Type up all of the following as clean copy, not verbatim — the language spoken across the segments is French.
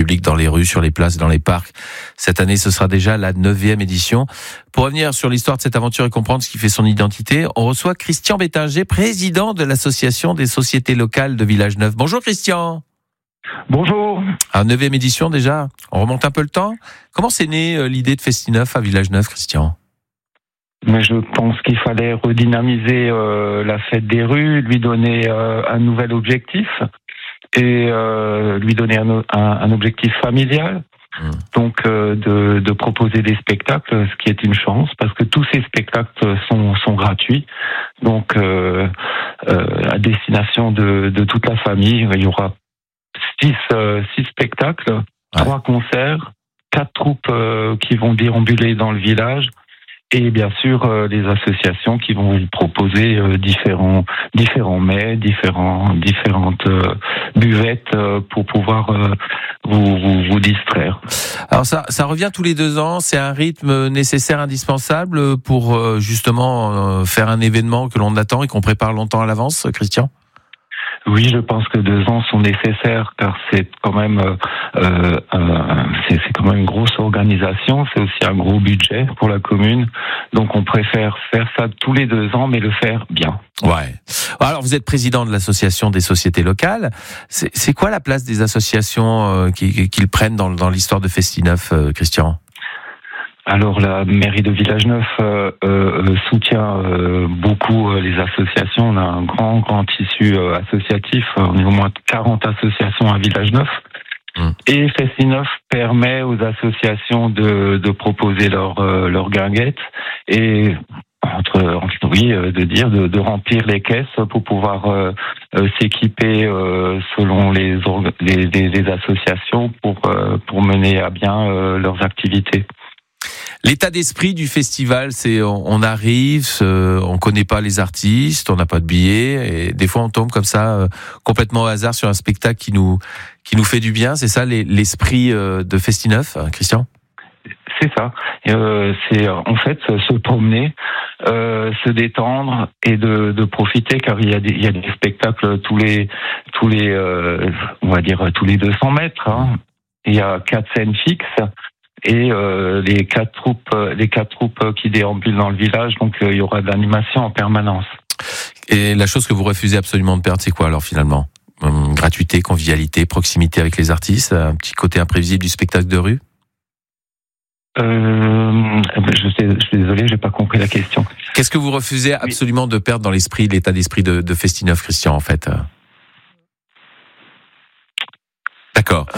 public dans les rues, sur les places, dans les parcs. Cette année, ce sera déjà la 9e édition. Pour revenir sur l'histoire de cette aventure et comprendre ce qui fait son identité, on reçoit Christian Bétinger, président de l'association des sociétés locales de Village Neuf. Bonjour Christian. Bonjour. 9e édition déjà, on remonte un peu le temps. Comment c'est né l'idée de Festi-Neuf à Village Neuf, Christian ? Mais je pense qu'il fallait redynamiser la fête des rues, lui donner un nouvel objectif et lui donner un objectif familial. Donc de proposer des spectacles, ce qui est une chance parce que tous ces spectacles sont gratuits. Donc à destination de toute la famille, il y aura 6 spectacles, 3 concerts, 4 troupes qui vont déambuler dans le village. Et bien sûr, les associations qui vont vous proposer différents mets, différentes buvettes pour pouvoir vous distraire. Alors ça revient tous les 2 ans. C'est un rythme nécessaire, indispensable pour justement faire un événement que l'on attend et qu'on prépare longtemps à l'avance, Christian ? Oui, je pense que 2 ans sont nécessaires car c'est quand même une grosse organisation, c'est aussi un gros budget pour la commune. Donc on préfère faire ça tous les 2 ans, mais le faire bien. Ouais. Alors vous êtes président de l'association des sociétés locales. C'est quoi la place des associations qu'ils prennent dans l'histoire de Festi-Neuf, Christian ? Alors la mairie de Village Neuf soutient beaucoup les associations. On a un grand tissu associatif. On est au moins 40 associations à Village Neuf. Et Festi-Neuf permet aux associations de proposer leur guinguette et de remplir les caisses pour pouvoir s'équiper selon les associations pour mener à bien leurs activités. L'état d'esprit du festival, c'est on arrive, on connaît pas les artistes, on n'a pas de billets, et des fois on tombe comme ça complètement au hasard sur un spectacle qui nous fait du bien. C'est ça l'esprit de Festi-Neuf, Christian ? C'est ça. C'est en fait se promener, se détendre et de profiter car il y a des spectacles tous les on va dire tous les 200 mètres. Hein. Il y a 4 scènes fixes. Et les quatre troupes qui déambulent dans le village, donc il y aura de l'animation en permanence. Et la chose que vous refusez absolument de perdre, c'est quoi alors finalement ? Gratuité, convivialité, proximité avec les artistes, un petit côté imprévisible du spectacle de rue ? Je suis désolé, j'ai pas compris la question. Qu'est-ce que vous refusez absolument de perdre dans l'état d'esprit de Festi-Neuf, Christian, en fait ? D'accord.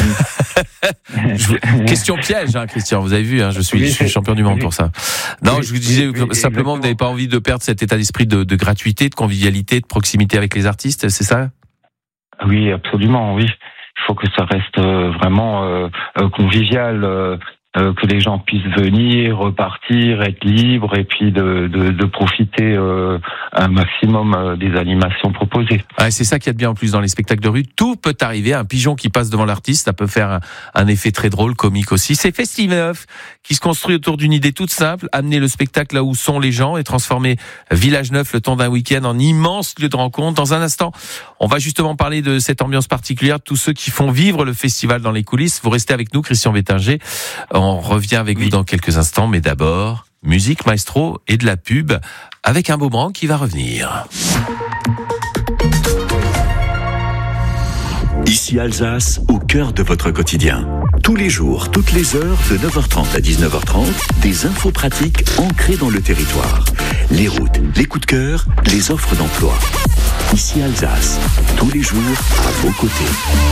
Question piège, Christian. Vous avez vu, je suis champion du monde pour ça. Non, je vous disais simplement, vous n'avez pas envie de perdre cet état d'esprit de gratuité, de convivialité, de proximité avec les artistes, c'est ça ? Oui, absolument, oui. Il faut que ça reste vraiment convivial. Que les gens puissent venir, repartir, être libres et puis de profiter un maximum des animations proposées. Ouais, c'est ça qu'il y a de bien en plus dans les spectacles de rue. Tout peut arriver. Un pigeon qui passe devant l'artiste, ça peut faire un effet très drôle, comique aussi. C'est Festi-Neuf qui se construit autour d'une idée toute simple, amener le spectacle là où sont les gens et transformer Village Neuf le temps d'un week-end en immense lieu de rencontre. Dans un instant, on va justement parler de cette ambiance particulière, de tous ceux qui font vivre le festival dans les coulisses. Vous restez avec nous, Christian Bétinger. On revient avec vous dans quelques instants, mais d'abord, musique, maestro et de la pub avec un Beaubrand qui va revenir. Ici Alsace, au cœur de votre quotidien. Tous les jours, toutes les heures, de 9h30 à 19h30, des infos pratiques ancrées dans le territoire. Les routes, les coups de cœur, les offres d'emploi. Ici Alsace, tous les jours, à vos côtés.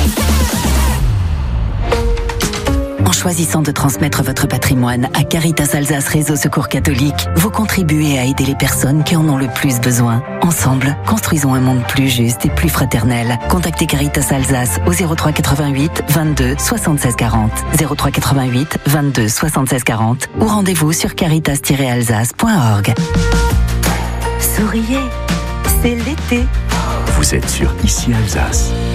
En choisissant de transmettre votre patrimoine à Caritas Alsace Réseau Secours Catholique, vous contribuez à aider les personnes qui en ont le plus besoin. Ensemble, construisons un monde plus juste et plus fraternel. Contactez Caritas Alsace au 03 88 22 76 40, 03 88 22 76 40 ou rendez-vous sur caritas-alsace.org. Souriez, c'est l'été. Vous êtes sur Ici Alsace.